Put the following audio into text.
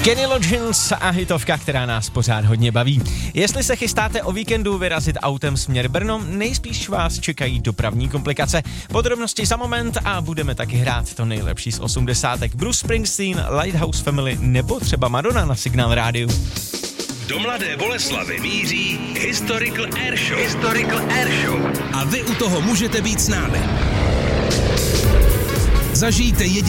Kenny Loggins a hitovka, která nás pořád hodně baví. Jestli se chystáte o víkendu vyrazit autem směr Brno, nejspíš vás čekají dopravní komplikace. Podrobnosti za moment a budeme taky hrát to nejlepší z 80. Bruce Springsteen, Lighthouse Family nebo třeba Madonna na Signál rádiu. Do Mladé Boleslavi míří Historical Airshow. A vy u toho můžete být s námi. Zažijte